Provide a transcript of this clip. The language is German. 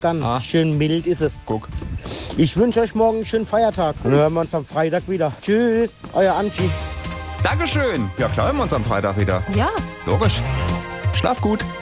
Dann schön mild ist es. Guck. Ich wünsche euch morgen einen schönen Feiertag. Und dann hören wir uns am Freitag wieder. Tschüss, euer Anchi. Dankeschön. Ja, klar, hören wir uns am Freitag wieder. Ja. Logisch. Schlaf gut.